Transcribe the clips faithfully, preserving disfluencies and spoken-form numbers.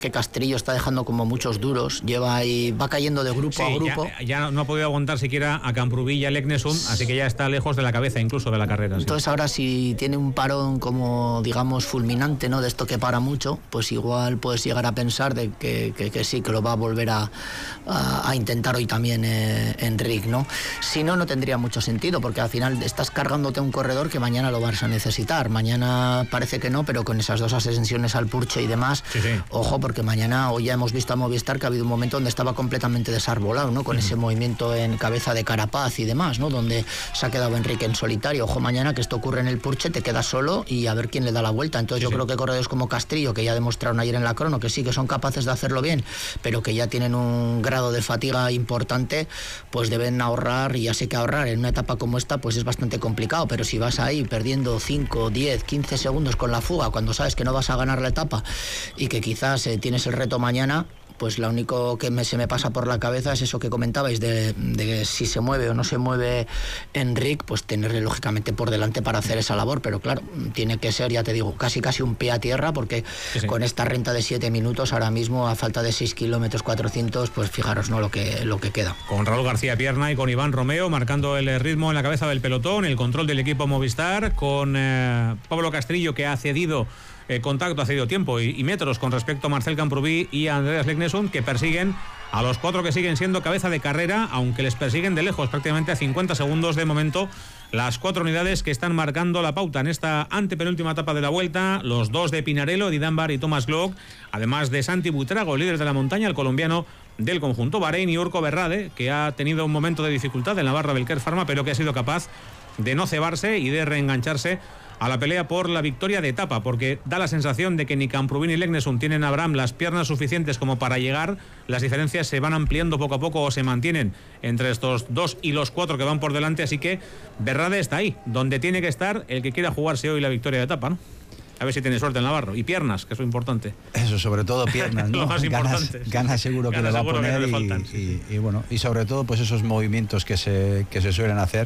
que Castrillo está dejando como muchos duros, lleva ahí, va cayendo de grupo sí, a grupo. Ya, ya no ha podido aguantar siquiera a Camprubí y a Leknesund, así que ya está lejos de la cabeza incluso de la carrera. Entonces sí. ahora si tiene un parón como, digamos, fulminante, ¿no? De esto que para mucho, pues igual puedes llegar a pensar de que, que, que sí, que lo va a volver a, a, a intentar hoy también eh, Enric, ¿no? Si no, no tendría mucho sentido, porque al final estás cargándote a un corredor que mañana lo vas a necesitar. Mañana parece que no, pero con esas dos ascensiones al Purche y demás, sí, sí. ojo, porque mañana hoy ya hemos visto a Movistar que ha habido un momento donde estaba completamente desarbolado, ¿no? Con uh-huh. ese movimiento en cabeza de Carapaz y demás, ¿no? Donde se ha quedado Enrique en solitario. Ojo, mañana que esto ocurre en el Purche, te quedas solo y a ver quién le da la vuelta. Entonces sí, yo sí. creo que corredores como Castrillo, que ya demostraron ayer en la crono que sí, que son capaces de hacerlo bien, pero que ya tienen un grado de fatiga importante, pues deben ahorrar, y ya sé que ahorrar en una etapa como esta pues es bastante complicado, pero si vas ahí perdiendo cinco, diez, quince segundos con la fuga, cuando sabes que no vas a ganar la etapa y que quizás eh, tienes el reto mañana, pues lo único que me, se me pasa por la cabeza es eso que comentabais de, de si se mueve o no se mueve Enric, pues tenerle lógicamente por delante para hacer esa labor, pero claro, tiene que ser, ya te digo, casi casi un pie a tierra, porque sí, sí. con esta renta de siete minutos ahora mismo a falta de seis kilómetros cuatrocientos, pues fijaros, ¿no? lo que, lo que queda. Con Raúl García Pierna y con Iván Romeo marcando el ritmo en la cabeza del pelotón, el control del equipo Movistar, con eh, Pablo Castrillo, que ha cedido Eh, contacto, ha cedido tiempo y, y metros con respecto a Marcel Camprubí y a Andreas Leknesund, que persiguen a los cuatro que siguen siendo cabeza de carrera, aunque les persiguen de lejos, prácticamente a cincuenta segundos de momento, las cuatro unidades que están marcando la pauta en esta antepenúltima etapa de la vuelta, los dos de Pinarello, Eddie Dunbar y Thomas Glock, además de Santi Buitrago, líder de la montaña, el colombiano del conjunto Bahrein, y Urko Berrade, que ha tenido un momento de dificultad en la barra del Kern Pharma, pero que ha sido capaz de no cebarse y de reengancharse a la pelea por la victoria de etapa, porque da la sensación de que ni Camprubí ni Leknesund tienen, Abraham, las piernas suficientes como para llegar. Las diferencias se van ampliando poco a poco o se mantienen entre estos dos y los cuatro que van por delante, así que Berrade está ahí, donde tiene que estar el que quiera jugarse hoy la victoria de etapa, ¿no? A ver si tiene suerte en Navarro. Y piernas, que es lo importante. Eso, sobre todo piernas, ¿no? Lo más importante. Ganas, ganas seguro que ganas le va a poner no le y, faltan, y, sí, sí. y bueno, y sobre todo pues esos movimientos que se, que se suelen hacer.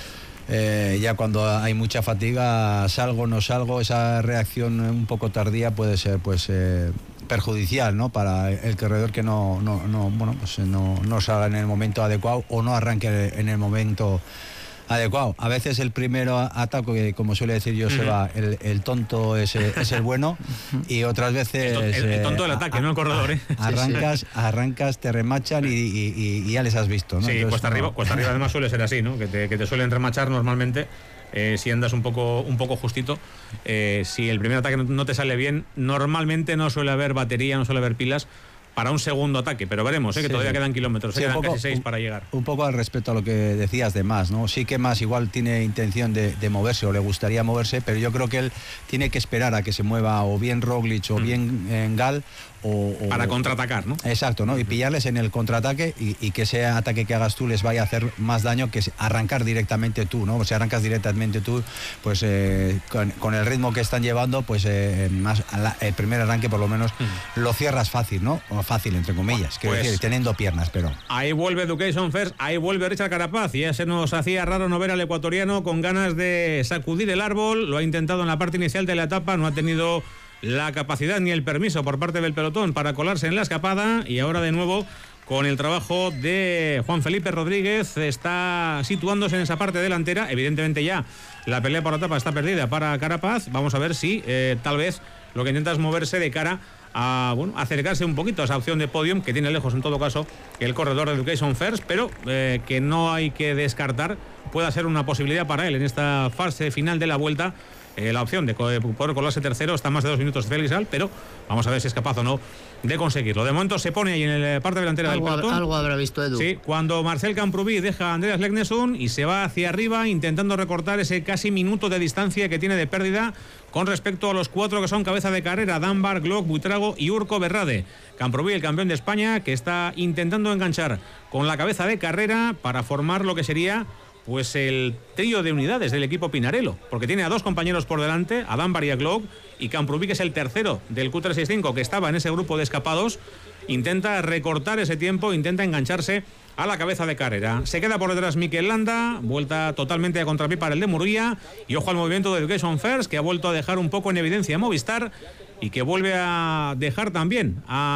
Eh, ya cuando hay mucha fatiga, salgo, no salgo, esa reacción un poco tardía puede ser pues eh, perjudicial, ¿no? Para el corredor que no, no, no, bueno, pues no, no salga en el momento adecuado o no arranque en el momento adecuado. A veces el primero ataque, como suele decir yo, se va, el, el tonto es, es el bueno, y otras veces... El, el, el tonto del ataque, a, no el corredor, ¿eh? Arrancas, sí, sí. arrancas, te remachan y, y, y ya les has visto, ¿no? Sí, Entonces, cuesta, no... arriba, cuesta arriba además suele ser así, ¿no? Que te, que te suelen remachar normalmente. Eh, si andas un poco un poco justito, eh, si el primer ataque no, no te sale bien, normalmente no suele haber batería, no suele haber pilas para un segundo ataque, pero veremos, ¿eh? que sí, todavía quedan kilómetros, sí, quedan poco, casi seis para llegar. Un poco al respecto a lo que decías de Mas, ¿no? Sí que Mas igual tiene intención de, de moverse o le gustaría moverse, pero yo creo que él tiene que esperar a que se mueva o bien Roglic o mm. bien Engal o, o, para contraatacar, ¿no? Exacto, ¿no? Y pillarles en el contraataque y, y que ese ataque que hagas tú les vaya a hacer más daño que arrancar directamente tú, ¿no? O si arrancas directamente tú, pues eh, con, con el ritmo que están llevando, pues eh, más la, el primer arranque por lo menos mm. lo cierras fácil, ¿no? O fácil, entre comillas, quiero pues, decir, teniendo piernas, pero... Ahí vuelve Education First, ahí vuelve Richard Carapaz, y ya se nos hacía raro no ver al ecuatoriano con ganas de sacudir el árbol. Lo ha intentado en la parte inicial de la etapa, no ha tenido la capacidad ni el permiso por parte del pelotón para colarse en la escapada, y ahora de nuevo con el trabajo de Juan Felipe Rodríguez está situándose en esa parte delantera. Evidentemente ya la pelea por la etapa está perdida para Carapaz. Vamos a ver si eh, tal vez lo que intenta es moverse de cara a bueno, acercarse un poquito a esa opción de podium, que tiene lejos en todo caso el corredor de Education First, pero eh, que no hay que descartar pueda ser una posibilidad para él en esta fase final de la vuelta. Eh, la opción de poder colarse tercero, está a más de dos minutos de Félix Gall, pero vamos a ver si es capaz o no de conseguirlo. De momento se pone ahí en la parte delantera algo, del pelotón. Algo habrá visto Edu. Sí, cuando Marcel Camprubí deja a Andreas Leknesund y se va hacia arriba intentando recortar ese casi minuto de distancia que tiene de pérdida con respecto a los cuatro que son cabeza de carrera: Dunbar, Glock, Buitrago y Urko Berrade. Camprubí, el campeón de España, que está intentando enganchar con la cabeza de carrera para formar lo que sería pues el trío de unidades del equipo Pinarello, porque tiene a dos compañeros por delante, a Dunbar y a Glock, y Camprubí, que es el tercero del Q trescientos sesenta y cinco, que estaba en ese grupo de escapados, intenta recortar ese tiempo, intenta engancharse a la cabeza de carrera. Se queda por detrás Mikel Landa, vuelta totalmente a contrapié para el de Murguía, y ojo al movimiento de Education First, que ha vuelto a dejar un poco en evidencia a Movistar, y que vuelve a dejar también a